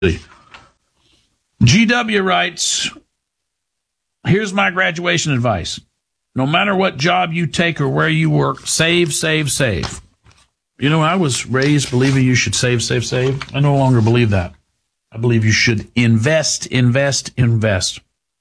GW writes, here's my graduation advice. No matter what job you take or where you work, save, save, save. You know, I was raised believing you should save, save, save. I no longer believe that. I believe you should invest, invest, invest.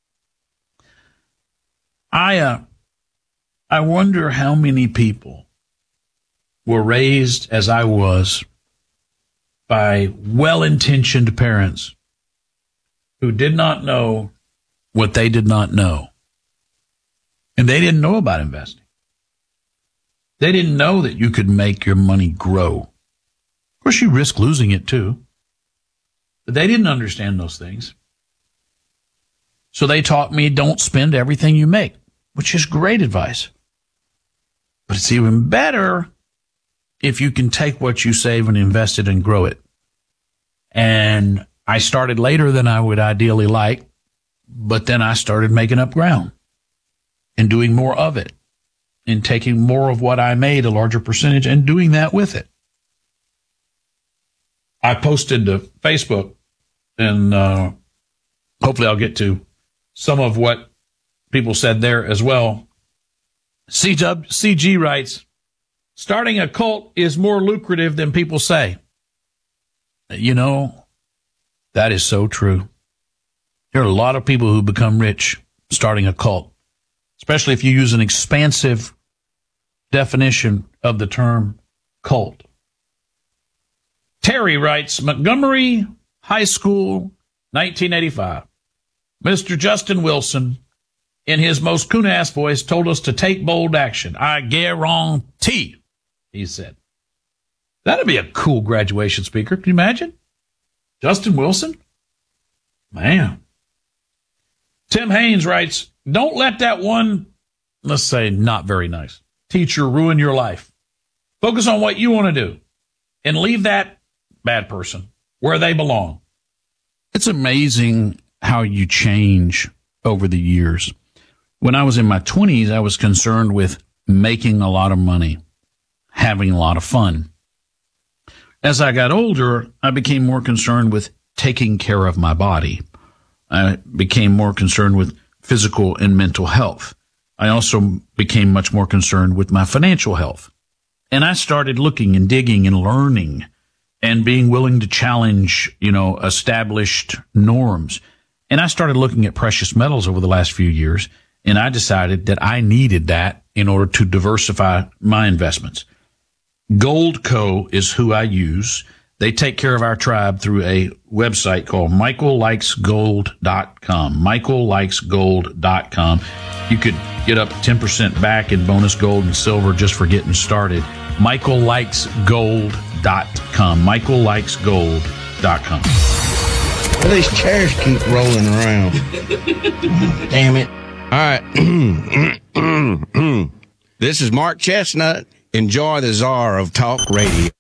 I wonder how many people were raised as I was by well-intentioned parents who did not know what they did not know. And they didn't know about investing. They didn't know that you could make your money grow. Of course, you risk losing it too. But they didn't understand those things. So they taught me, don't spend everything you make, which is great advice. But it's even better if you can take what you save and invest it and grow it. And I started later than I would ideally like, but then I started making up ground and doing more of it and taking more of what I made, a larger percentage, and doing that with it. I posted to Facebook, and hopefully I'll get to some of what people said there as well. CG writes, starting a cult is more lucrative than people say. You know, that is so true. There are a lot of people who become rich starting a cult, especially if you use an expansive definition of the term cult. Terry writes, Montgomery High School, 1985. Mr. Justin Wilson, in his most coon-ass voice, told us to take bold action. I guarantee, he said. That'd be a cool graduation speaker. Can you imagine? Justin Wilson? Man. Tim Haynes writes, don't let that one, let's say not very nice, teacher ruin your life. Focus on what you want to do and leave that bad person where they belong. It's amazing how you change over the years. When I was in my 20s, I was concerned with making a lot of money, having a lot of fun. As I got older, I became more concerned with taking care of my body. I became more concerned with physical and mental health. I also became much more concerned with my financial health. And I started looking and digging and learning and being willing to challenge, established norms. And I started looking at precious metals over the last few years, and I decided that I needed that in order to diversify my investments. Goldco is who I use. They take care of our tribe through a website called michaellikesgold.com. michaellikesgold.com. You could get up 10% back in bonus gold and silver just for getting started. michaellikesgold.com. michaellikesgold.com. Well, these chairs keep rolling around. Damn it. All right. This is Mark Chestnut. Enjoy the czar of talk radio.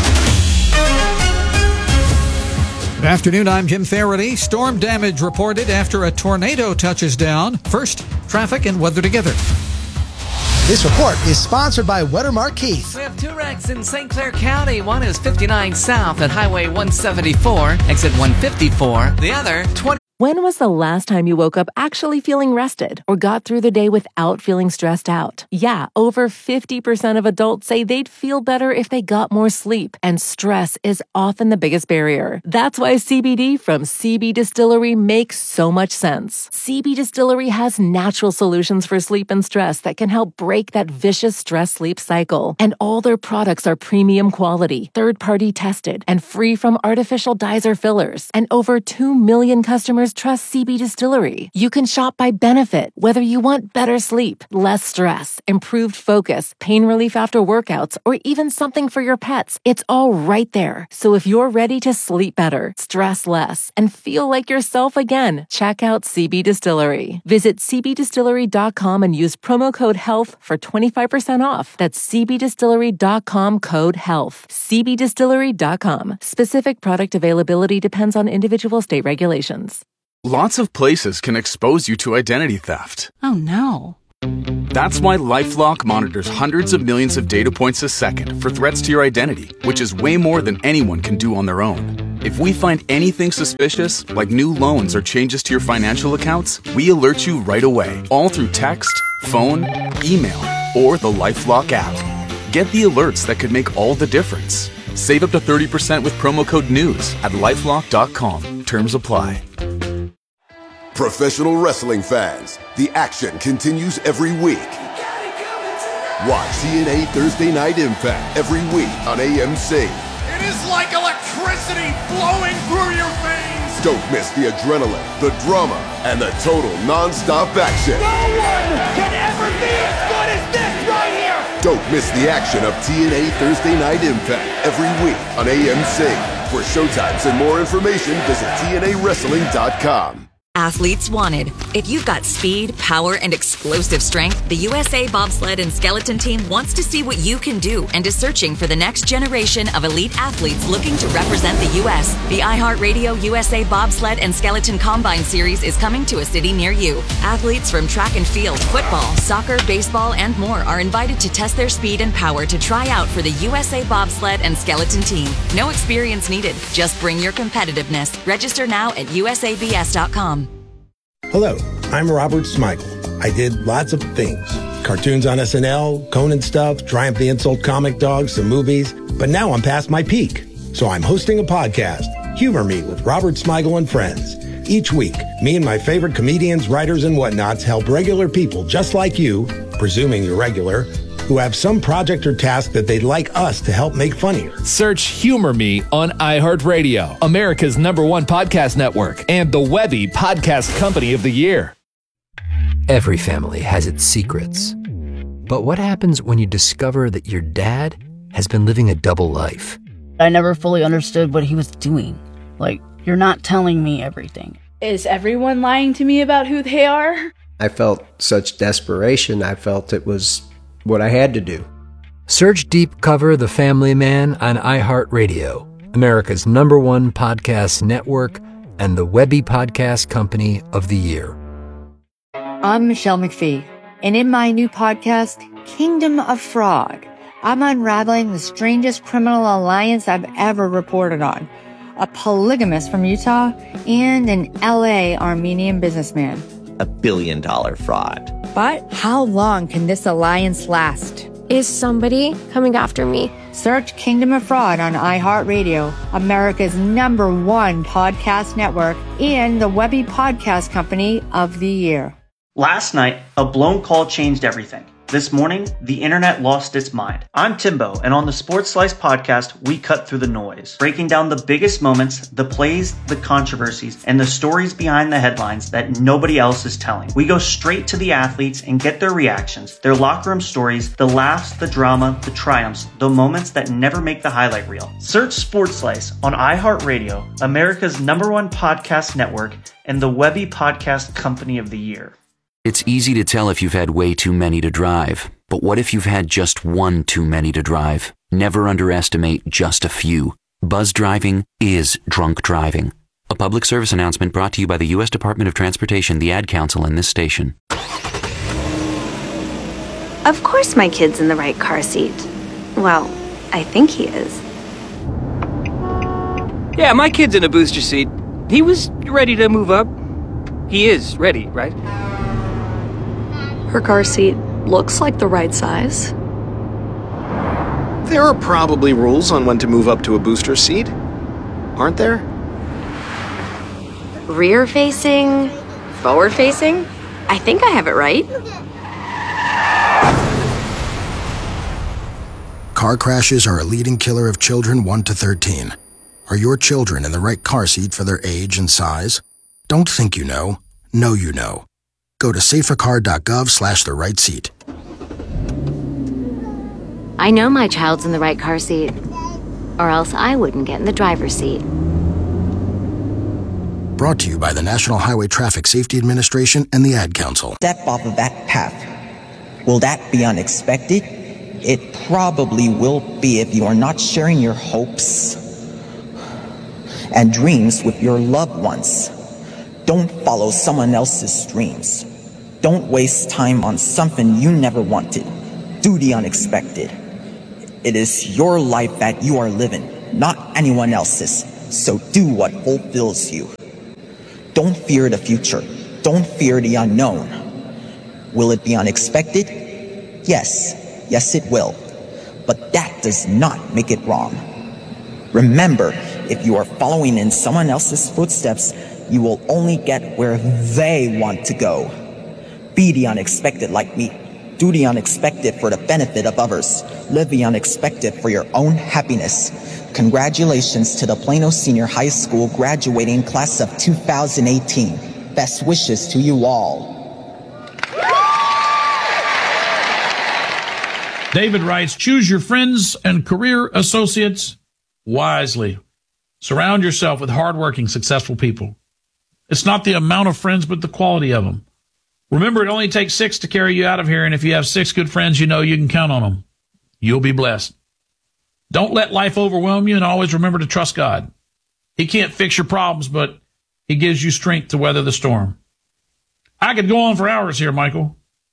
Good afternoon, I'm Jim Faraday. Storm damage reported after a tornado touches down. First, traffic and weather together. This report is sponsored by Weathermark Keith. We have two wrecks in St. Clair County. One is 59 South at Highway 174, exit 154. The other, 20. When was the last time you woke up actually feeling rested or got through the day without feeling stressed out? Yeah, over 50% of adults say they'd feel better if they got more sleep, and stress is often the biggest barrier. That's why CBD from CB Distillery makes so much sense. CB Distillery has natural solutions for sleep and stress that can help break that vicious stress-sleep cycle. And all their products are premium quality, third-party tested, and free from artificial dyes or fillers. And over 2 million customers trust CB Distillery. You can shop by benefit, whether you want better sleep, less stress, improved focus, pain relief after workouts, or even something for your pets. It's all right there. So if you're ready to sleep better, stress less, and feel like yourself again, check out CB Distillery. Visit cbdistillery.com and use promo code HEALTH for 25% off. That's cbdistillery.com code HEALTH. cbdistillery.com. Specific product availability depends on individual state regulations. Lots of places can expose you to identity theft. Oh, no. That's why LifeLock monitors hundreds of millions of data points a second for threats to your identity, which is way more than anyone can do on their own. If we find anything suspicious, like new loans or changes to your financial accounts, we alert you right away, all through text, phone, email, or the LifeLock app. Get the alerts that could make all the difference. Save up to 30% with promo code NEWS at LifeLock.com. Terms apply. Professional wrestling fans, the action continues every week. Watch TNA Thursday Night Impact every week on AMC. It is like electricity flowing through your veins. Don't miss the adrenaline, the drama, and the total non-stop action. No one can ever be as good as this right here. Don't miss the action of TNA Thursday Night Impact every week on AMC. For showtimes and more information, visit TNAWrestling.com. Athletes wanted. If you've got speed, power, and explosive strength, the USA Bobsled and Skeleton Team wants to see what you can do and is searching for the next generation of elite athletes looking to represent the U.S. The iHeartRadio USA Bobsled and Skeleton Combine Series is coming to a city near you. Athletes from track and field, football, soccer, baseball, and more are invited to test their speed and power to try out for the USA Bobsled and Skeleton Team. No experience needed. Just bring your competitiveness. Register now at usabs.com. Hello, I'm Robert Smigel. I did lots of things. Cartoons on SNL, Conan stuff, Triumph the Insult comic dogs, some movies. But now I'm past my peak. So I'm hosting a podcast, Humor Me with Robert Smigel and Friends. Each week, me and my favorite comedians, writers, and whatnots help regular people just like you, presuming you're regular, who have some project or task that they'd like us to help make funnier. Search Humor Me on iHeartRadio, America's #1 podcast network, and the Webby Podcast Company of the Year. Every family has its secrets. But what happens when you discover that your dad has been living a double life? I never fully understood what he was doing. Like, you're not telling me everything. Is everyone lying to me about who they are? I felt such desperation. I felt it was what I had to do. Search Deep Cover The Family Man on iHeartRadio, America's #1 podcast network, and the Webby Podcast Company of the Year. I'm Michelle McPhee, and in my new podcast, Kingdom of Fraud, I'm unraveling the strangest criminal alliance I've ever reported on. A polygamist from Utah and an LA Armenian businessman. $1 billion fraud. But how long can this alliance last? Is somebody coming after me? Search Kingdom of Fraud on iHeartRadio, America's #1 podcast network, and the Webby Podcast Company of the Year. Last night, a blown call changed everything. This morning, the internet lost its mind. I'm Timbo, and on the Sports Slice podcast, we cut through the noise, breaking down the biggest moments, the plays, the controversies, and the stories behind the headlines that nobody else is telling. We go straight to the athletes and get their reactions, their locker room stories, the laughs, the drama, the triumphs, the moments that never make the highlight reel. Search Sports Slice on iHeartRadio, America's #1 podcast network, and the Webby Podcast Company of the Year. It's easy to tell if you've had way too many to drive, but what if you've had just one too many to drive? Never underestimate just a few. Buzz driving is drunk driving. A public service announcement brought to you by the U.S. Department of Transportation, the Ad Council, and this station. Of course my kid's in the right car seat. Well, I think he is. Yeah, my kid's in a booster seat. He was ready to move up. He is ready, right? Her car seat looks like the right size. There are probably rules on when to move up to a booster seat, aren't there? Rear facing, forward facing. I think I have it right. Car crashes are a leading killer of children 1 to 13. Are your children in the right car seat for their age and size? Don't think you know. Know you know. Go to safercar.gov/the right seat. I know my child's in the right car seat, or else I wouldn't get in the driver's seat. Brought to you by the National Highway Traffic Safety Administration and the Ad Council. Step off of that path. Will that be unexpected? It probably will be if you are not sharing your hopes and dreams with your loved ones. Don't follow someone else's dreams. Don't waste time on something you never wanted. Do the unexpected. It is your life that you are living, not anyone else's. So do what fulfills you. Don't fear the future. Don't fear the unknown. Will it be unexpected? Yes. Yes, it will. But that does not make it wrong. Remember, if you are following in someone else's footsteps, you will only get where they want to go. Be the unexpected like me. Do the unexpected for the benefit of others. Live the unexpected for your own happiness. Congratulations to the Plano Senior High School graduating class of 2018. Best wishes to you all. David writes, choose your friends and career associates wisely. Surround yourself with hardworking, successful people. It's not the amount of friends, but the quality of them. Remember, it only takes 6 to carry you out of here, and if you have 6 good friends, you know you can count on them. You'll be blessed. Don't let life overwhelm you, and always remember to trust God. He can't fix your problems, but he gives you strength to weather the storm. I could go on for hours here, Michael.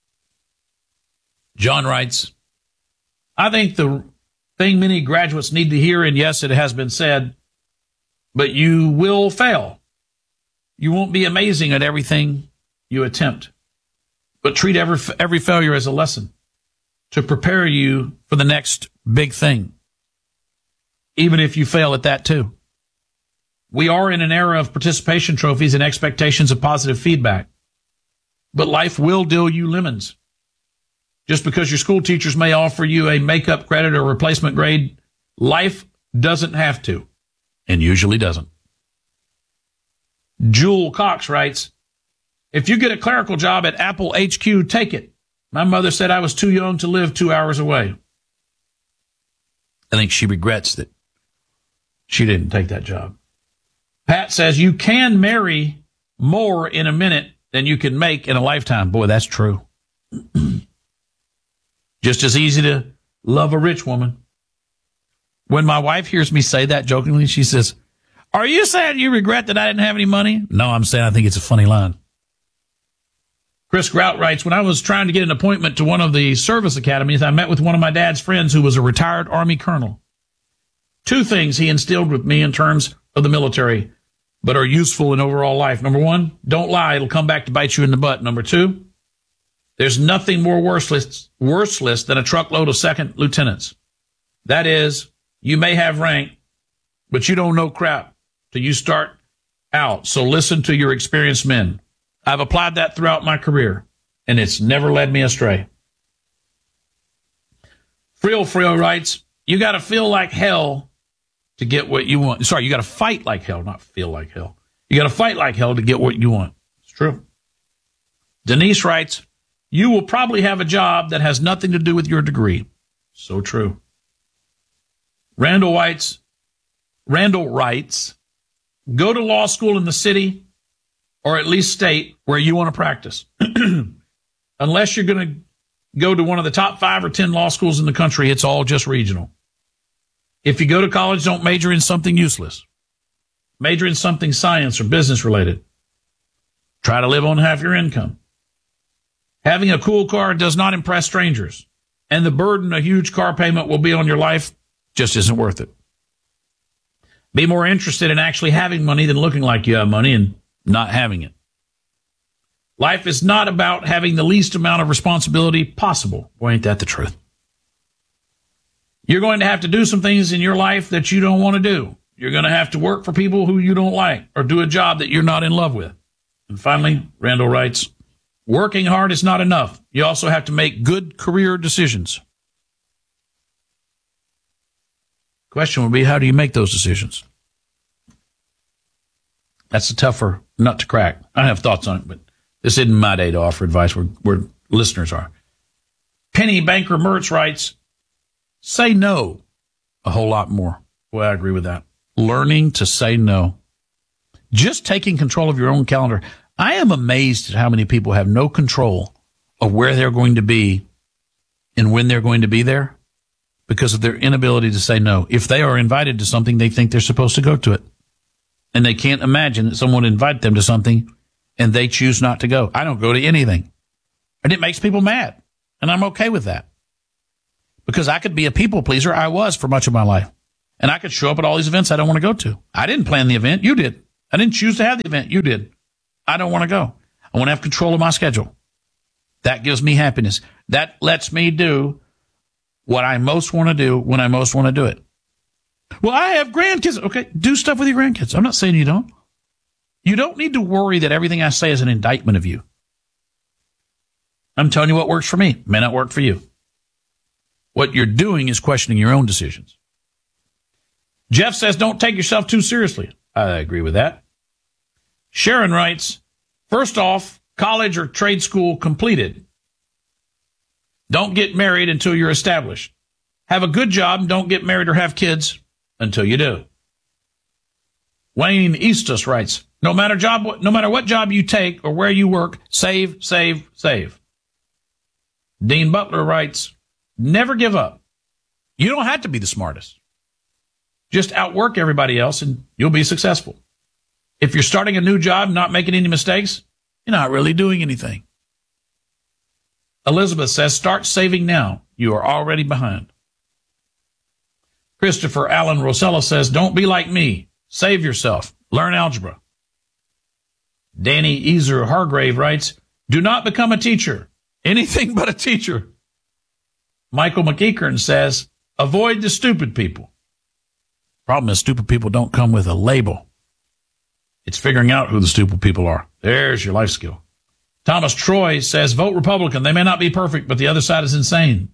John writes, I think the thing many graduates need to hear, and yes, it has been said, but you will fail. You won't be amazing at everything you attempt, but treat every failure as a lesson to prepare you for the next big thing, even if you fail at that too. We are in an era of participation trophies and expectations of positive feedback, but life will deal you lemons. Just because your school teachers may offer you a makeup credit or replacement grade, life doesn't have to, and usually doesn't. Jewel Cox writes, if you get a clerical job at Apple HQ, take it. My mother said I was too young to live 2 hours away. I think she regrets that she didn't take that job. Pat says you can marry more in a minute than you can make in a lifetime. Boy, that's true. Just as easy to love a rich woman. When my wife hears me say that jokingly, she says, are you saying you regret that I didn't have any money? No, I'm saying I think it's a funny line. Chris Grout writes, when I was trying to get an appointment to one of the service academies, I met with one of my dad's friends who was a retired Army colonel. 2 things he instilled with me in terms of the military, but are useful in overall life. Number 1, don't lie. It'll come back to bite you in the butt. Number 2, there's nothing more worthless than a truckload of second lieutenants. That is, you may have rank, but you don't know crap till you start out. So listen to your experienced men. I've applied that throughout my career, and it's never led me astray. Frill writes, you got to feel like hell to get what you want. Sorry, you got to fight like hell, not feel like hell. You got to fight like hell to get what you want. It's true. Denise writes, you will probably have a job that has nothing to do with your degree. So true. Randall writes, go to law school in the city or at least state where you want to practice. Unless you're going to go to one of the top 5 or 10 law schools in the country, it's all just regional. If you go to college, don't major in something useless. Major in something science or business related. Try to live on half your income. Having a cool car does not impress strangers, and the burden a huge car payment will be on your life just isn't worth it. Be more interested in actually having money than looking like you have money and not having it. Life is not about having the least amount of responsibility possible. Boy, ain't that the truth. You're going to have to do some things in your life that you don't want to do. You're going to have to work for people who you don't like or do a job that you're not in love with. And finally, Randall writes, working hard is not enough. You also have to make good career decisions. Question would be, how do you make those decisions? That's a tougher nut to crack. I have thoughts on it, but this isn't my day to offer advice where listeners are. Penny Banker Mertz writes, say no a whole lot more. Boy, I agree with that. Learning to say no. Just taking control of your own calendar. I am amazed at how many people have no control of where they're going to be and when they're going to be there because of their inability to say no. If they are invited to something, they think they're supposed to go to it. And they can't imagine that someone would invite them to something and they choose not to go. I don't go to anything. And it makes people mad. And I'm okay with that. Because I could be a people pleaser. I was for much of my life. And I could show up at all these events I don't want to go to. I didn't plan the event. You did. I didn't choose to have the event. You did. I don't want to go. I want to have control of my schedule. That gives me happiness. That lets me do what I most want to do when I most want to do it. Well, I have grandkids. Okay, do stuff with your grandkids. I'm not saying you don't. You don't need to worry that everything I say is an indictment of you. I'm telling you what works for me. May not work for you. What you're doing is questioning your own decisions. Jeff says, don't take yourself too seriously. I agree with that. Sharon writes, first off, college or trade school completed. Don't get married until you're established. Have a good job and don't get married or have kids until you do. Wayne Eastus writes, no matter what job you take or where you work, save, save, save. Dean Butler writes, never give up. You don't have to be the smartest. Just outwork everybody else and you'll be successful. If you're starting a new job, not making any mistakes, you're not really doing anything. Elizabeth says, start saving now. You are already behind. Christopher Allen Rosella says, don't be like me. Save yourself. Learn algebra. Danny Ezer Hargrave writes, do not become a teacher. Anything but a teacher. Michael McEachern says, avoid the stupid people. Problem is, stupid people don't come with a label. It's figuring out who the stupid people are. There's your life skill. Thomas Troy says, vote Republican. They may not be perfect, but the other side is insane.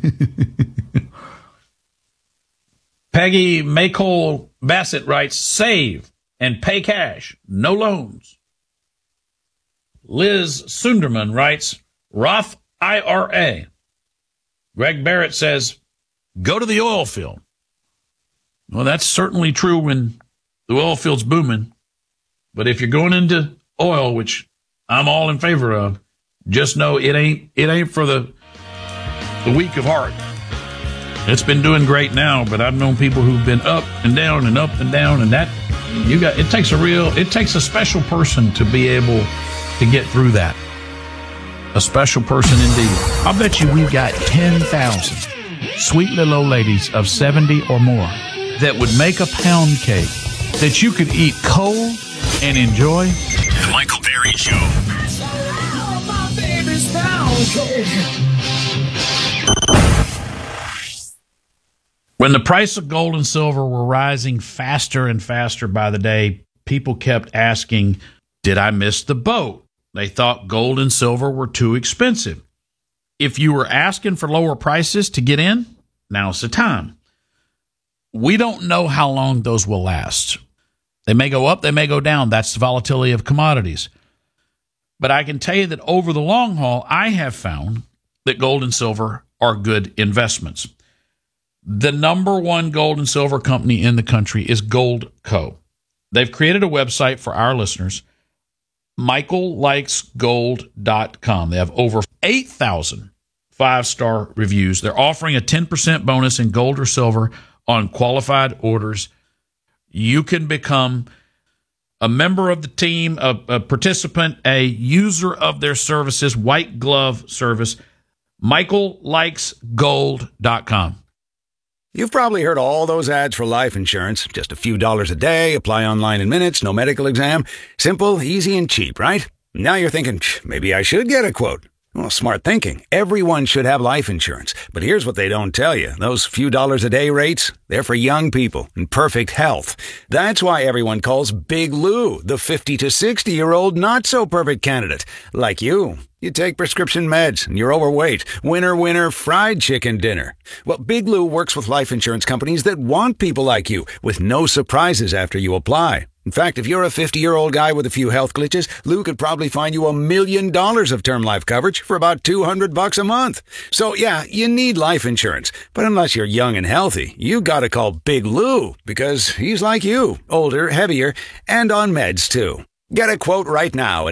Peggy Maycole Bassett writes, save and pay cash, no loans. Liz Sunderman writes, Roth IRA. Greg Barrett says, go to the oil field. Well, that's certainly true when the oil field's booming. But if you're going into oil, which I'm all in favor of, just know it ain't for the weak of heart. It's been doing great now, but I've known people who've been up and down and up and down, and that it takes a special person to be able to get through that. A special person indeed. I'll bet you we've got 10,000 sweet little old ladies of 70 or more that would make a pound cake that you could eat cold and enjoy. The Michael Berry Show. When the price of gold and silver were rising faster and faster by the day, people kept asking, did I miss the boat? They thought gold and silver were too expensive. If you were asking for lower prices to get in, now's the time. We don't know how long those will last. They may go up, they may go down. That's the volatility of commodities. But I can tell you that over the long haul, I have found that gold and silver are good investments. The number one gold and silver company in the country is Goldco. They've created a website for our listeners, michaellikesgold.com. They have over 8,000 five-star reviews. They're offering a 10% bonus in gold or silver on qualified orders. You can become a member of the team, a participant, a user of their services, white glove service, michaellikesgold.com. You've probably heard all those ads for life insurance. Just a few dollars a day, apply online in minutes, no medical exam. Simple, easy, and cheap, right? Now you're thinking, maybe I should get a quote. Well, smart thinking. Everyone should have life insurance. But here's what they don't tell you. Those few dollars a day rates, they're for young people in perfect health. That's why everyone calls Big Lou the 50 to 60-year-old not-so-perfect candidate. Like you. You take prescription meds and you're overweight. Winner, fried chicken dinner. Well, Big Lou works with life insurance companies that want people like you with no surprises after you apply. In fact, if you're a 50-year-old guy with a few health glitches, Lou could probably find you $1 million of term life coverage for about $200 a month. So yeah, you need life insurance. But unless you're young and healthy, you gotta call Big Lou because he's like you, older, heavier, and on meds too. Get a quote right now at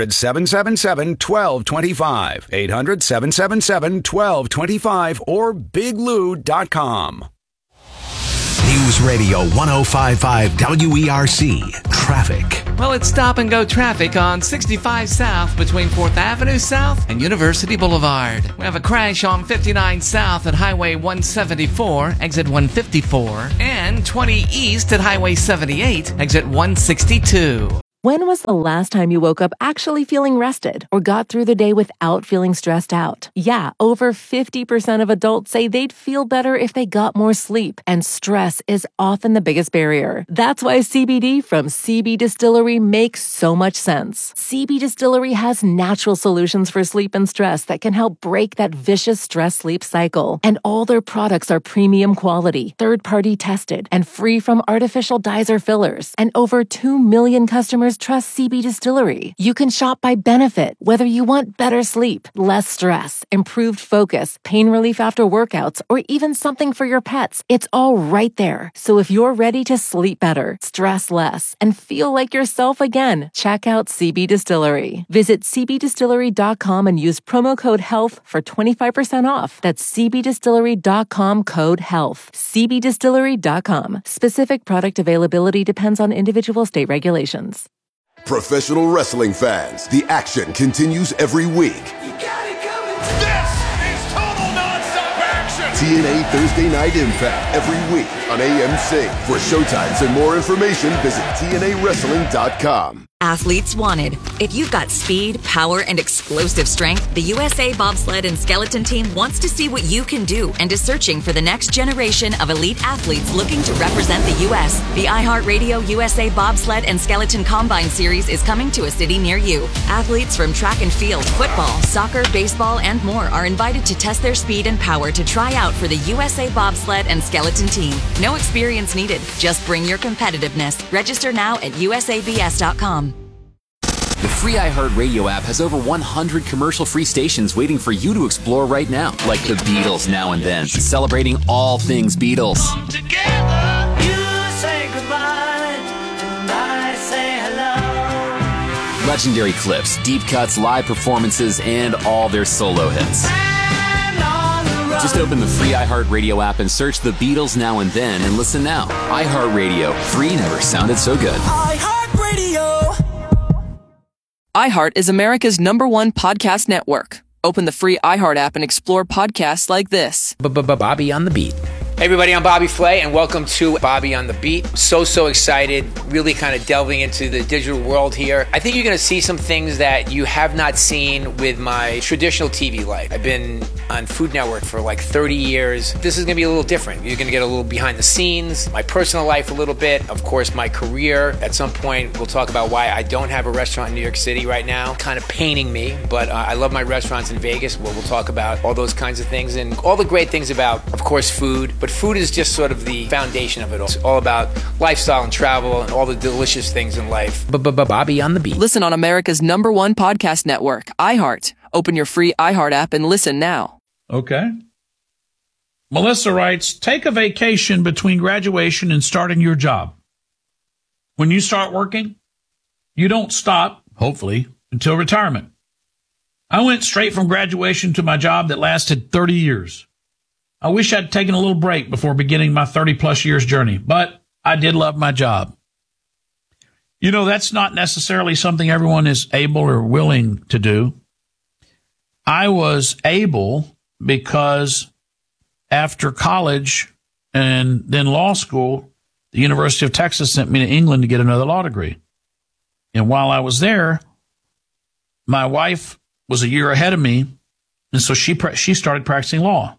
800-777-1225. 800-777-1225 or biglou.com. News Radio 105.5 WERC. Traffic. Well, it's stop-and-go traffic on 65 South between 4th Avenue South and University Boulevard. We have a crash on 59 South at Highway 174, exit 154, and 20 East at Highway 78, exit 162. When was the last time you woke up actually feeling rested or got through the day without feeling stressed out? Yeah, over 50% of adults say they'd feel better if they got more sleep, and stress is often the biggest barrier. That's why CBD from CB Distillery makes so much sense. CB Distillery has natural solutions for sleep and stress that can help break that vicious stress-sleep cycle. And all their products are premium quality, third-party tested, and free from artificial dyes or fillers. And over 2 million customers trust CB Distillery. You can shop by benefit, whether you want better sleep, less stress, improved focus, pain relief after workouts, or even something for your pets. It's all right there. So if you're ready to sleep better, stress less, and feel like yourself again, check out CB Distillery. Visit cbdistillery.com and use promo code HEALTH for 25% off. That's cbdistillery.com, code HEALTH. cbdistillery.com. Specific product availability depends on individual state regulations. Professional wrestling fans, the action continues every week. This is total nonstop action. TNA Thursday Night Impact every week on AMC. For showtimes and more information, visit TNAWrestling.com. Athletes wanted. If you've got speed, power, and explosive strength, the USA Bobsled and Skeleton Team wants to see what you can do and is searching for the next generation of elite athletes looking to represent the U.S. The iHeartRadio USA Bobsled and Skeleton Combine Series is coming to a city near you. Athletes from track and field, football, soccer, baseball, and more are invited to test their speed and power to try out for the USA Bobsled and Skeleton Team. No experience needed. Just bring your competitiveness. Register now at usabs.com. The free iHeartRadio app has over 100 commercial-free stations waiting for you to explore right now, like the Beatles Now and Then, celebrating all things Beatles. Come together, you say goodbye, and I say hello. Legendary clips, deep cuts, live performances, and all their solo hits. Just open the free iHeartRadio app and search the Beatles Now and Then and listen now. iHeartRadio, free never sounded so good. iHeartRadio. iHeart is America's #1 podcast network. Open the free iHeart app and explore podcasts like this. Bobby on the Beat. Hey everybody, I'm Bobby Flay and welcome to Bobby on the Beat. So excited, really kind of delving into the digital world here. I think you're going to see some things that you have not seen with my traditional TV life. I've been on Food Network for like 30 years. This is going to be a little different. You're going to get a little behind the scenes, my personal life a little bit, of course my career. At some point we'll talk about why I don't have a restaurant in New York City right now. Kind of paining me, but I love my restaurants in Vegas. We'll talk about all those kinds of things and all the great things about, of course, food. But food is just sort of the foundation of it all. It's all about lifestyle and travel and all the delicious things in life. Bobby on the Beat. Listen on America's #1 podcast network, iHeart. Open your free iHeart app and listen now. Okay. Melissa writes, take a vacation between graduation and starting your job. When you start working, you don't stop, hopefully, until retirement. I went straight from graduation to my job that lasted 30 years. I wish I'd taken a little break before beginning my 30-plus years journey, but I did love my job. You know, that's not necessarily something everyone is able or willing to do. I was able because after college and then law school, the University of Texas sent me to England to get another law degree. And while I was there, my wife was a year ahead of me, and so she started practicing law.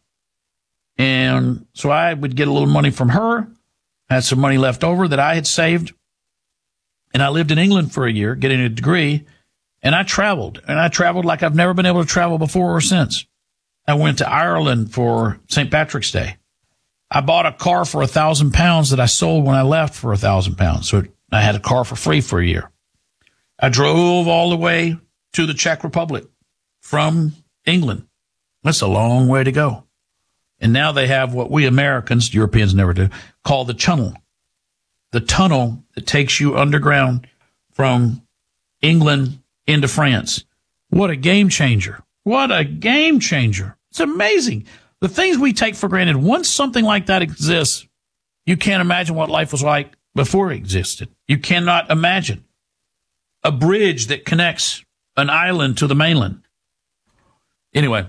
And so I would get a little money from her, had some money left over that I had saved, and I lived in England for a year getting a degree, and I traveled like I've never been able to travel before or since. I went to Ireland for St. Patrick's Day. I bought a car for £1,000 that I sold when I left for £1,000. So I had a car for free for a year. I drove all the way to the Czech Republic from England. That's a long way to go. And now they have what we Americans, Europeans never do, call the tunnel. The tunnel that takes you underground from England into France. What a game changer. What a game changer. It's amazing. The things we take for granted, once something like that exists, you can't imagine what life was like before it existed. You cannot imagine. a bridge that connects an island to the mainland. Anyway,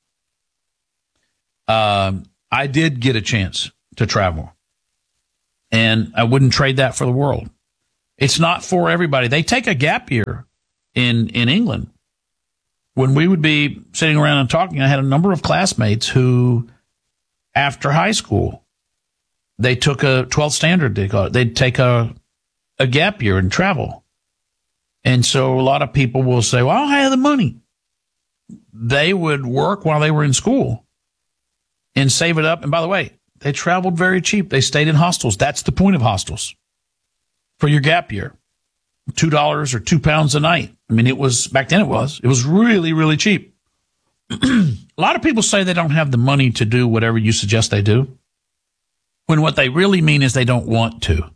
I did get a chance to travel, and I wouldn't trade that for the world. It's not for everybody. They take a gap year in England. When we would be sitting around and talking, I had a number of classmates who, after high school, they took a 12th standard, they call it. They'd take a gap year and travel. And so a lot of people will say, well, I don't have the money. They would work while they were in school and save it up. And by the way, they traveled very cheap. They stayed in hostels. That's the point of hostels for your gap year. $2 or £2 a night. I mean, it was, back then it was really, really cheap. A lot of people say they don't have the money to do whatever you suggest they do, when what they really mean is they don't want to.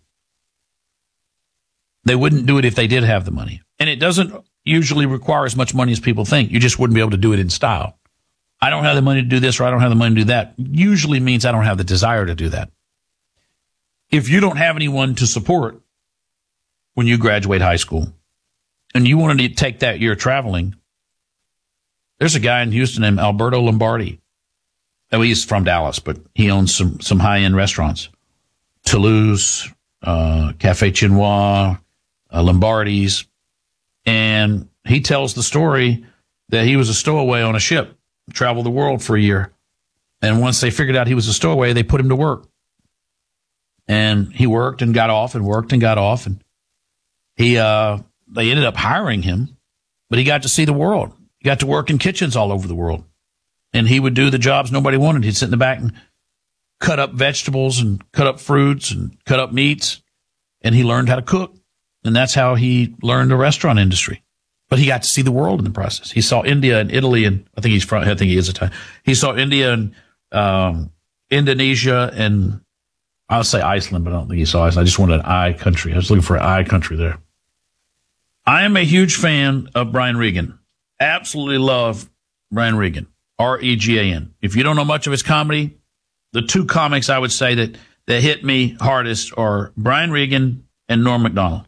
They wouldn't do it if they did have the money. And it doesn't usually require as much money as people think. You just wouldn't be able to do it in style. I don't have the money to do this, or I don't have the money to do that. Usually means I don't have the desire to do that. If you don't have anyone to support when you graduate high school and you wanted to take that year traveling, there's a guy in Houston named Alberto Lombardi. Oh, he's from Dallas, but he owns some high-end restaurants. Toulouse, Cafe Chinois, Lombardi's. And he tells the story that he was a stowaway on a ship, traveled the world for a year. And once they figured out he was a stowaway, they put him to work. And he worked and got off and worked and got off. And they ended up hiring him, but he got to see the world. He got to work in kitchens all over the world. And he would do the jobs nobody wanted. He'd sit in the back and cut up vegetables and cut up fruits and cut up meats. And he learned how to cook. And that's how he learned the restaurant industry. But he got to see the world in the process. He saw India and Italy, and I think he is Italian. He saw India and Indonesia, and I'll say Iceland, but I don't think he saw Iceland. I just wanted an I country. I was looking for an I country there. I am a huge fan of Brian Regan. Absolutely love Brian Regan. Regan. If you don't know much of his comedy, the two comics I would say that hit me hardest are Brian Regan and Norm Macdonald.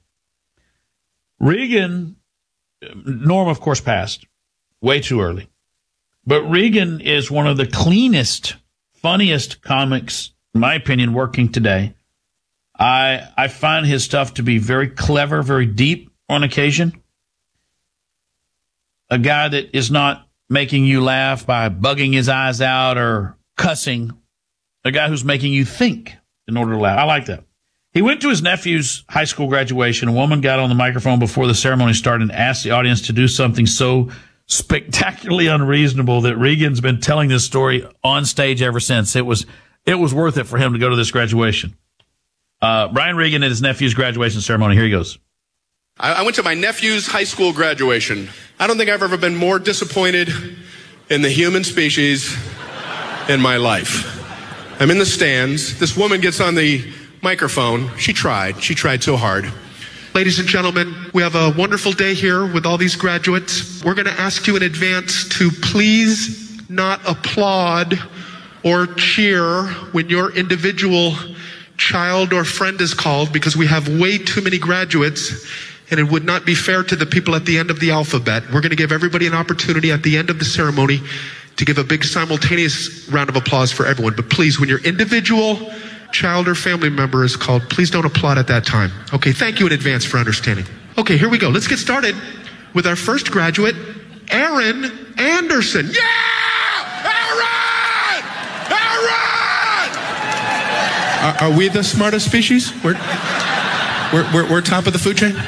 Norm, of course, passed way too early. But Regan is one of the cleanest, funniest comics, in my opinion, working today. I find his stuff to be very clever, very deep on occasion. A guy that is not making you laugh by bugging his eyes out or cussing. A guy who's making you think in order to laugh. I like that. He went to his nephew's high school graduation. A woman got on the microphone before the ceremony started and asked the audience to do something so spectacularly unreasonable that Regan's been telling this story on stage ever since. It was worth it for him to go to this graduation. Brian Regan at his nephew's graduation ceremony. Here he goes. I went to my nephew's high school graduation. I don't think I've ever been more disappointed in the human species in my life. I'm in the stands. This woman gets on the microphone. She tried so hard. Ladies and gentlemen, we have a wonderful day here with all these graduates. We're going to ask you in advance to please not applaud or cheer when your individual child or friend is called, because we have way too many graduates and it would not be fair to the people at the end of the alphabet. We're going to give everybody an opportunity at the end of the ceremony to give a big simultaneous round of applause for everyone. But please, when your individual child or family member is called, please don't applaud at that time. Okay, thank you in advance for understanding. Okay, here we go. Let's get started with our first graduate, Aaron Anderson. Yeah! Aaron! Aaron! Are we the smartest species? We're top of the food chain?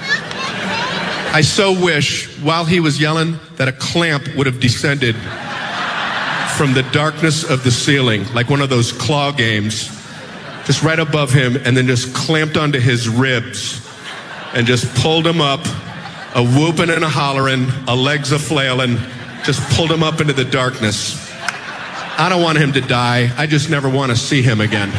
I so wish, while he was yelling, that a clamp would have descended from the darkness of the ceiling, like one of those claw games, just right above him, and then just clamped onto his ribs and just pulled him up, a whooping and a hollering, a legs a flailing, just pulled him up into the darkness. I don't want him to die. I just never want to see him again.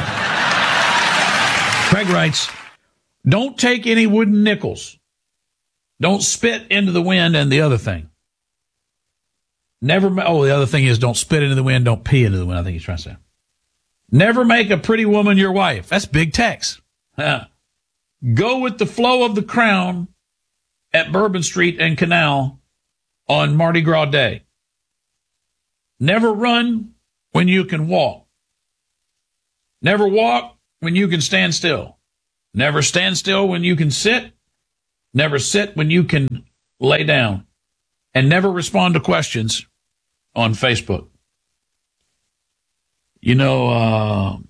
Craig writes, don't take any wooden nickels. Don't spit into the wind, and the other thing. The other thing is don't spit into the wind, don't pee into the wind, I think he's trying to say. Never make a pretty woman your wife. That's big text. Go with the flow of the crown at Bourbon Street and Canal on Mardi Gras Day. Never run when you can walk. Never walk when you can stand still. Never stand still when you can sit. Never sit when you can lay down. And never respond to questions on Facebook. You know,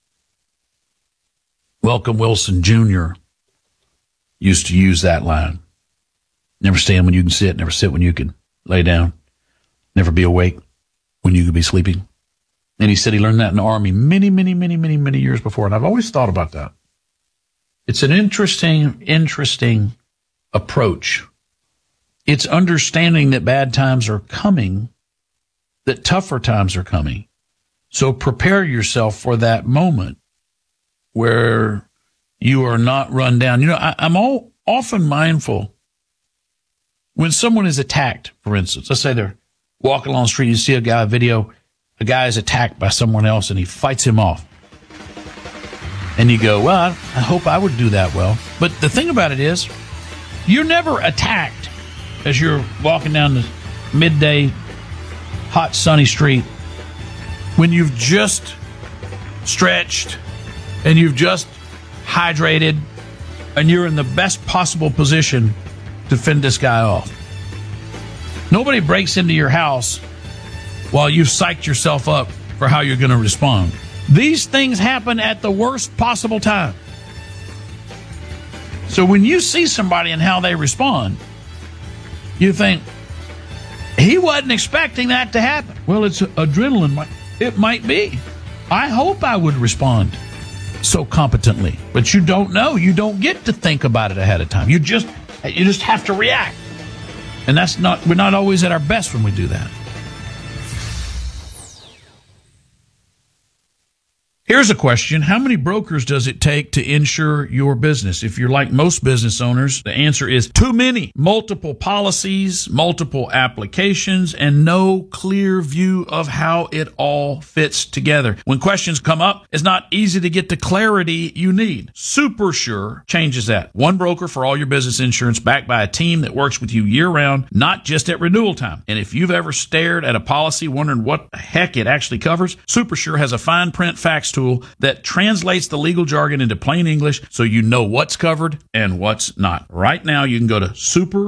Welcome Wilson Jr. used to use that line. Never stand when you can sit. Never sit when you can lay down. Never be awake when you could be sleeping. And he said he learned that in the Army many years before. And I've always thought about that. It's an interesting approach. It's understanding that bad times are coming, that tougher times are coming. So prepare yourself for that moment where you are not run down. You know, I'm often mindful when someone is attacked, for instance. Let's say they're walking along the street, you see a guy is attacked by someone else and he fights him off. And you go, well, I hope I would do that well. But the thing about it is, you're never attacked as you're walking down the midday, hot, sunny street when you've just stretched and you've just hydrated and you're in the best possible position to fend this guy off. Nobody breaks into your house while you've psyched yourself up for how you're going to respond. These things happen at the worst possible time. So when you see somebody and how they respond, you think, he wasn't expecting that to happen. Well, it's adrenaline. It might be. I hope I would respond so competently. But you don't know. You don't get to think about it ahead of time. You just have to react. And we're not always at our best when we do that. Here's a question. How many brokers does it take to insure your business? If you're like most business owners, the answer is too many. Multiple policies, multiple applications, and no clear view of how it all fits together. When questions come up, it's not easy to get the clarity you need. SuperSure changes that. One broker for all your business insurance, backed by a team that works with you year-round, not just at renewal time. And if you've ever stared at a policy wondering what the heck it actually covers, SuperSure has a fine print facts tool that translates the legal jargon into plain English so you know what's covered and what's not. Right now, you can go to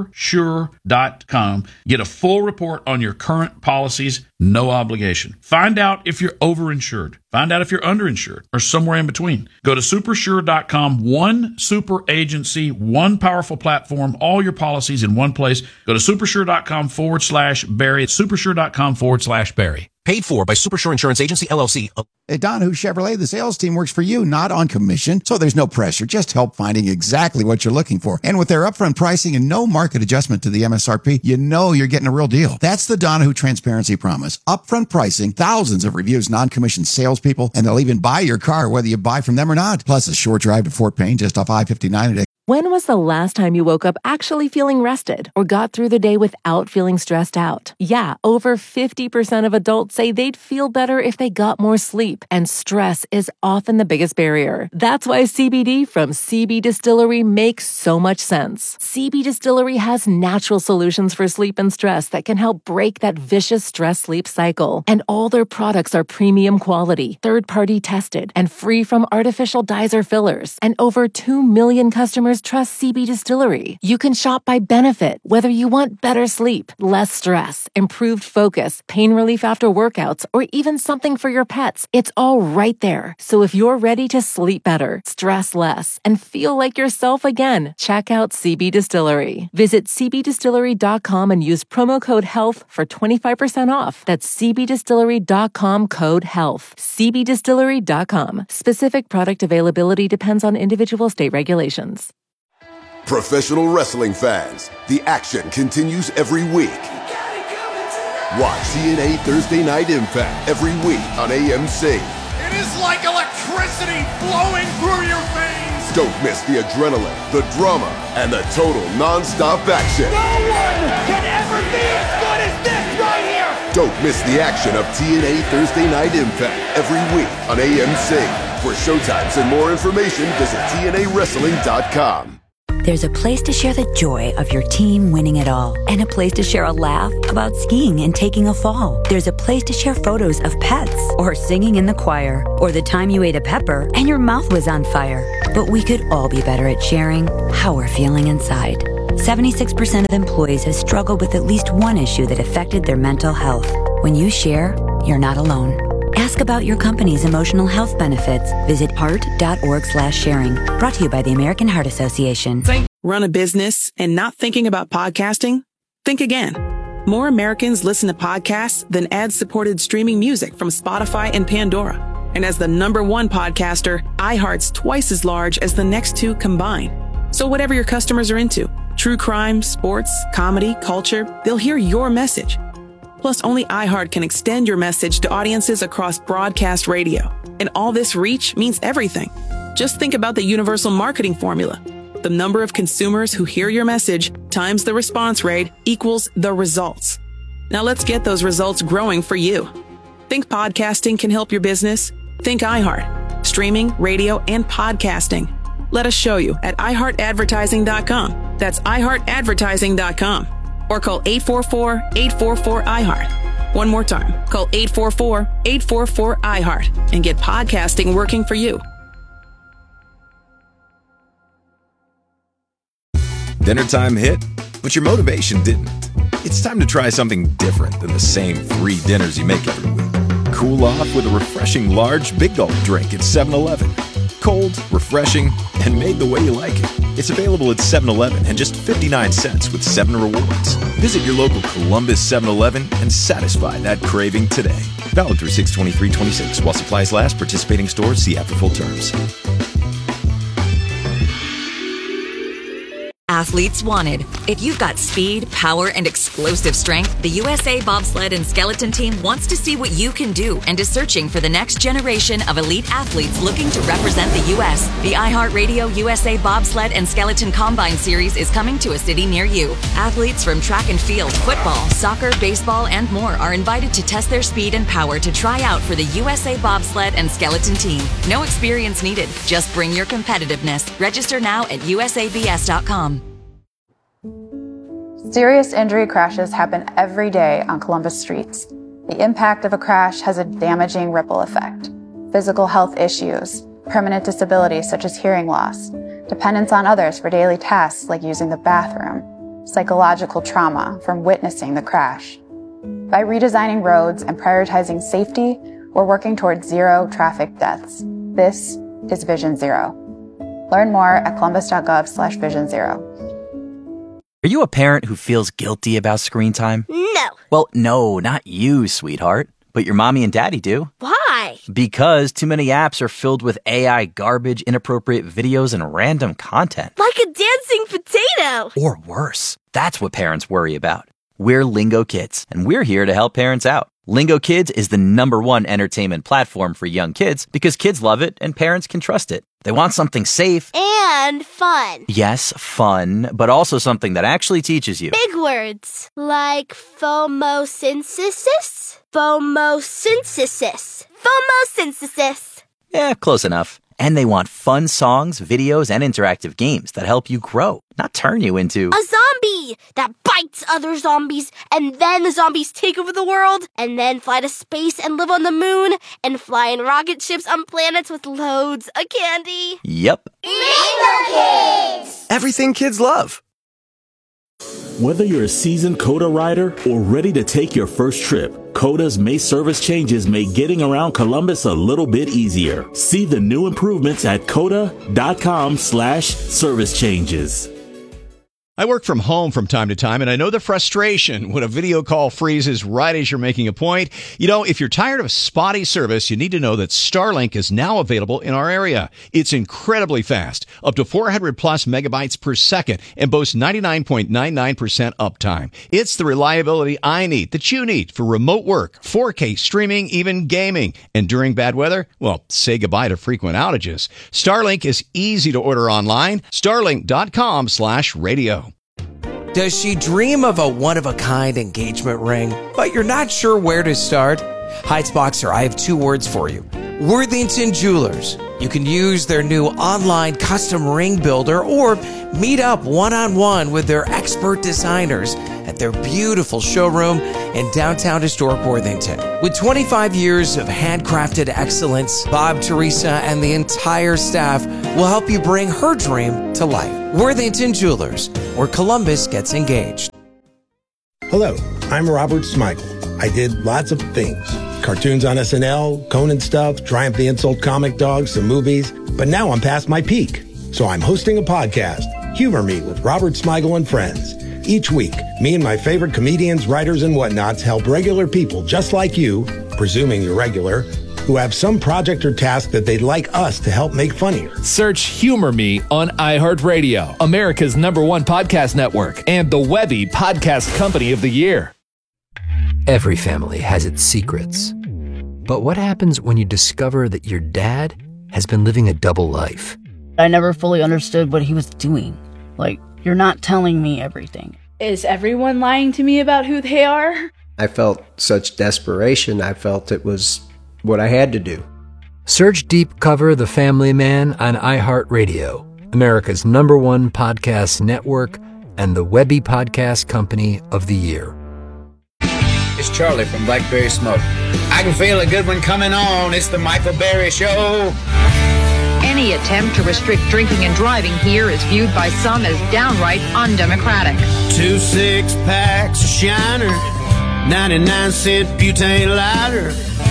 supersure.com, get a full report on your current policies, no obligation. Find out if you're overinsured. Find out if you're underinsured or somewhere in between. Go to supersure.com, one super agency, one powerful platform, all your policies in one place. Go to supersure.com/Barry. It's supersure.com/Barry. Paid for by Supersure Insurance Agency, LLC. At Donahue Chevrolet, the sales team works for you, not on commission, so there's no pressure. Just help finding exactly what you're looking for. And with their upfront pricing and no market adjustment to the MSRP, you know you're getting a real deal. That's the Donahue Transparency Promise. Upfront pricing, thousands of reviews, non-commissioned salespeople, and they'll even buy your car whether you buy from them or not. Plus a short drive to Fort Payne just off I-59 at When was the last time you woke up actually feeling rested or got through the day without feeling stressed out? Yeah, over 50% of adults say they'd feel better if they got more sleep, and stress is often the biggest barrier. That's why CBD from CB Distillery makes so much sense. CB Distillery has natural solutions for sleep and stress that can help break that vicious stress-sleep cycle. And all their products are premium quality, third-party tested, and free from artificial dyes or fillers. And over 2 million customers trust CB Distillery. You can shop by benefit, whether you want better sleep, less stress, improved focus, pain relief after workouts, or even something for your pets. It's all right there. So if you're ready to sleep better, stress less, and feel like yourself again, check out CB Distillery. Visit cbdistillery.com and use promo code HEALTH for 25% off. That's cbdistillery.com, code HEALTH. cbdistillery.com. Specific product availability depends on individual state regulations. Professional wrestling fans, the action continues every week. Watch TNA Thursday Night Impact every week on AMC. It is like electricity flowing through your veins. Don't miss the adrenaline, the drama, and the total non-stop action. No one can ever be as good as this right here. Don't miss the action of TNA Thursday Night Impact every week on AMC. For showtimes and more information, visit TNAWrestling.com. There's a place to share the joy of your team winning it all, and a place to share a laugh about skiing and taking a fall. There's a place to share photos of pets, or singing in the choir, or the time you ate a pepper and your mouth was on fire. But we could all be better at sharing how we're feeling inside. 76% of employees have struggled with at least one issue that affected their mental health. When you share, you're not alone. Ask about your company's emotional health benefits. Visit heart.org/sharing. Brought to you by the American Heart Association. Run a business and not thinking about podcasting? Think again. More Americans listen to podcasts than ad-supported streaming music from Spotify and Pandora. And as the #1 podcaster, iHeart's twice as large as the next two combined. So whatever your customers are into, true crime, sports, comedy, culture, they'll hear your message. Plus, only iHeart can extend your message to audiences across broadcast radio. And all this reach means everything. Just think about the universal marketing formula. The number of consumers who hear your message times the response rate equals the results. Now let's get those results growing for you. Think podcasting can help your business? Think iHeart. Streaming, radio, and podcasting. Let us show you at iHeartAdvertising.com. That's iHeartAdvertising.com. Or call 844-844-iHeart. One more time, call 844-844-iHeart and get podcasting working for you. Dinner time hit, but your motivation didn't. It's time to try something different than the same 3 dinners you make every week. Cool off with a refreshing large Big Gulp drink at 7-Eleven. Cold, refreshing, and made the way you like it. It's available at 7-Eleven and just 59 cents with 7 rewards. Visit your local Columbus 7-Eleven and satisfy that craving today. Valid through 6/23/26 while supplies last. Participating stores see app for full terms. Athletes wanted. If you've got speed, power, and explosive strength, the USA Bobsled and Skeleton Team wants to see what you can do and is searching for the next generation of elite athletes looking to represent the U.S. The iHeartRadio USA Bobsled and Skeleton Combine Series is coming to a city near you. Athletes from track and field, football, soccer, baseball, and more are invited to test their speed and power to try out for the USA Bobsled and Skeleton Team. No experience needed. Just bring your competitiveness. Register now at usabs.com. Serious injury crashes happen every day on Columbus streets. The impact of a crash has a damaging ripple effect. Physical health issues, permanent disabilities such as hearing loss, dependence on others for daily tasks like using the bathroom, psychological trauma from witnessing the crash. By redesigning roads and prioritizing safety, we're working towards 0 traffic deaths. This is Vision Zero. Learn more at columbus.gov/vision0. Are you a parent who feels guilty about screen time? No. Well, no, not you, sweetheart. But your mommy and daddy do. Why? Because too many apps are filled with AI garbage, inappropriate videos, and random content. Like a dancing potato. Or worse. That's what parents worry about. We're Lingo Kids, and we're here to help parents out. Lingo Kids is the #1 entertainment platform for young kids because kids love it and parents can trust it. They want something safe. And fun. Yes, fun, but also something that actually teaches you. Big words. Like phomosynthesis? Phomosynthesis. Phomosynthesis. Yeah, close enough. And they want fun songs, videos, and interactive games that help you grow, not turn you into a zombie that bites other zombies, and then the zombies take over the world, and then fly to space and live on the moon, and fly in rocket ships on planets with loads of candy. Yep. Lingo Kids! Everything kids love. Whether you're a seasoned COTA rider or ready to take your first trip, COTA's May service changes make getting around Columbus a little bit easier. See the new improvements at COTA.com/service changes. I work from home from time to time, and I know the frustration when a video call freezes right as you're making a point. You know, if you're tired of spotty service, you need to know that Starlink is now available in our area. It's incredibly fast, up to 400 plus megabytes per second, and boasts 99.99% uptime. It's the reliability I need, that you need, for remote work, 4K streaming, even gaming. And during bad weather, well, say goodbye to frequent outages. Starlink is easy to order online. Starlink.com/radio. Does she dream of a one-of-a-kind engagement ring, but you're not sure where to start? Heights Boxer, I have 2 words for you. Worthington Jewelers. You can use their new online custom ring builder or meet up one-on-one with their expert designers at their beautiful showroom in downtown historic Worthington. With 25 years of handcrafted excellence, Bob, Teresa, and the entire staff will help you bring her dream to life. Worthington Jewelers, where Columbus gets engaged. Hello, I'm Robert Smigel. I did lots of things. Cartoons on SNL, Conan stuff, Triumph the Insult Comic Dog, some movies. But now I'm past my peak. So I'm hosting a podcast, Humor Me with Robert Smigel and Friends. Each week, me and my favorite comedians, writers, and whatnots help regular people just like you, presuming you're regular, who have some project or task that they'd like us to help make funnier. Search Humor Me on iHeartRadio, America's #1 podcast network, and the Webby Podcast Company of the Year. Every family has its secrets. But what happens when you discover that your dad has been living a double life? I never fully understood what he was doing. Like, you're not telling me everything. Is everyone lying to me about who they are? I felt such desperation. I felt it was what I had to do. Search Deep Cover The Family Man on iHeartRadio, America's #1 podcast network, and the Webby Podcast Company of the Year. It's Charlie from Blackberry Smoke. I can feel a good one coming on. It's the Michael Berry Show. Any attempt to restrict drinking and driving here is viewed by some as downright undemocratic. 2 6-packs of Shiner, 99-cent butane lighter.